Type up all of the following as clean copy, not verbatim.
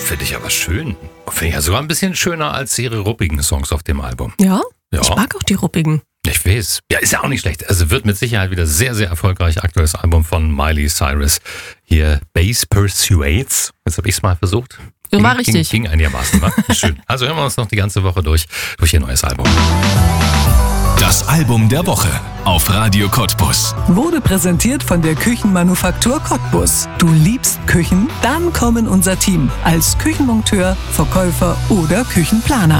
finde ich aber schön. Finde ich ja sogar ein bisschen schöner als ihre ruppigen Songs auf dem Album. Ja? Ja. Ich mag auch die ruppigen. Ich weiß. Ja, ist ja auch nicht schlecht. Also wird mit Sicherheit wieder sehr, sehr erfolgreich. Aktuelles Album von Miley Cyrus. Hier Bass Persuades. Jetzt habe ich es mal versucht. War richtig. Ging einigermaßen, wa? Schön. Also hören wir uns noch die ganze Woche durch ihr neues Album. Das Album der Woche auf Radio Cottbus. Wurde präsentiert von der Küchenmanufaktur Cottbus. Du liebst Küchen? Dann komm in unser Team als Küchenmonteur, Verkäufer oder Küchenplaner.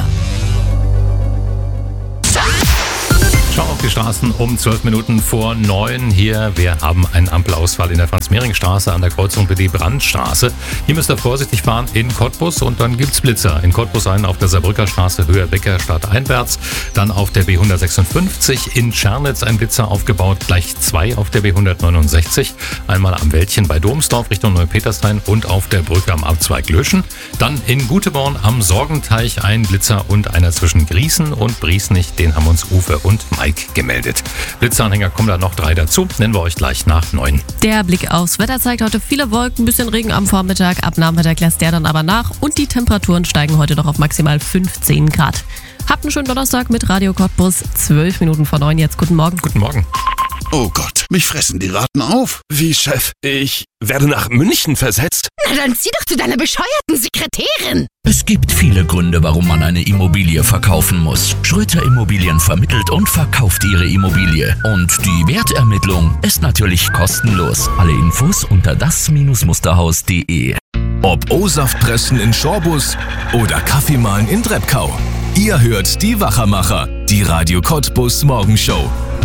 Schau auf die Straßen um 12 Minuten vor 9 hier. Wir haben einen Ampelausfall in der Franz-Mehring-Straße an der Kreuzung mit der Brandstraße. Hier müsst ihr vorsichtig fahren in Cottbus und dann gibt's Blitzer. In Cottbus einen auf der Saarbrücker Straße Höhe Becker stadteinwärts. Dann auf der B156 in Tschernitz ein Blitzer aufgebaut. Gleich 2 auf der B169. Einmal am Wäldchen bei Domsdorf Richtung Neupetershain und auf der Brücke am Abzweig Löschen. Dann in Guteborn am Sorgenteich ein Blitzer und einer zwischen Grießen und Briesnich. Den haben uns Uwe und Mike gemeldet. Blitzeranhänger kommen da noch 3 dazu. Nennen wir euch gleich nach 9. Der Blick aufs Wetter zeigt heute viele Wolken, ein bisschen Regen am Vormittag. Ab Nachmittag lässt der dann aber nach und die Temperaturen steigen heute noch auf maximal 15 Grad. Habt einen schönen Donnerstag mit Radio Cottbus. 12 Minuten vor 9 jetzt. Guten Morgen. Guten Morgen. Oh Gott, mich fressen die Ratten auf. Wie, Chef? Ich werde nach München versetzt? Na dann zieh doch zu deiner bescheuerten Sekretärin. Es gibt viele Gründe, warum man eine Immobilie verkaufen muss. Schröter Immobilien vermittelt und verkauft ihre Immobilie. Und die Wertermittlung ist natürlich kostenlos. Alle Infos unter das-musterhaus.de. Ob O-Saft pressen in Schorbus oder Kaffee mahlen in Treppkau. Ihr hört die Wachermacher, die Radio Cottbus Morgenshow.